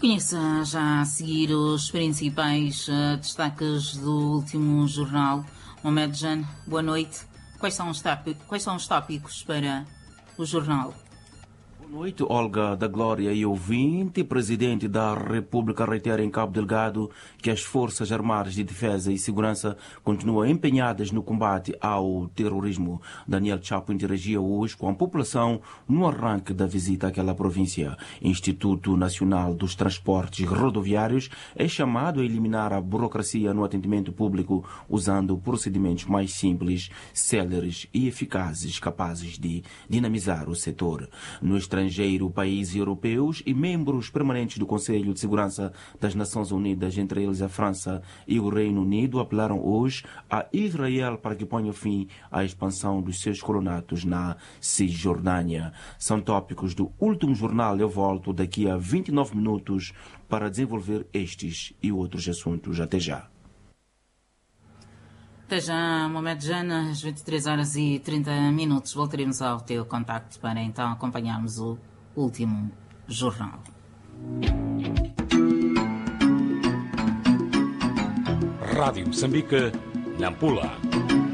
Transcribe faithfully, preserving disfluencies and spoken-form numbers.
Conheça já a seguir os principais uh, destaques do último jornal. Mohamed Jan, boa noite. Quais são os tópicos, quais são os tópicos para o jornal? Boa noite, Olga da Glória e ouvinte. Presidente da República reitera em Cabo Delgado que as Forças Armadas de Defesa e Segurança continuam empenhadas no combate ao terrorismo. Daniel Chapo interagia hoje com a população no arranque da visita àquela província. Instituto Nacional dos Transportes Rodoviários é chamado a eliminar a burocracia no atendimento público usando procedimentos mais simples, céleres e eficazes, capazes de dinamizar o setor. No estrangeiro, países europeus e membros permanentes do Conselho de Segurança das Nações Unidas, entre eles a França e o Reino Unido, apelaram hoje a Israel para que ponha fim à expansão dos seus colonatos na Cisjordânia. São tópicos do último jornal. Eu volto daqui a vinte e nove minutos para desenvolver estes e outros assuntos. Até já. Até já, Mohamed Jan, às vinte e três horas e trinta minutos. Voltaremos ao teu contacto para então acompanharmos o último jornal. Rádio Moçambique, Nampula.